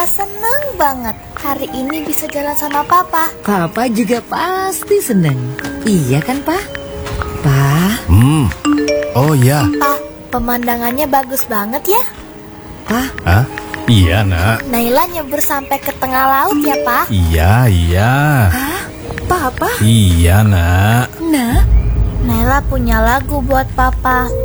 Naila seneng banget hari ini bisa jalan sama Papa. Papa juga pasti seneng. Iya kan, Pa? Pa? Oh ya. Pa, pemandangannya bagus banget ya. Pa? Hah? Iya, Nak. Naila nyebur sampai ke tengah laut ya, Pa. Iya. Hah? Papa? Iya, Nak. Nah? Naila punya lagu buat Papa.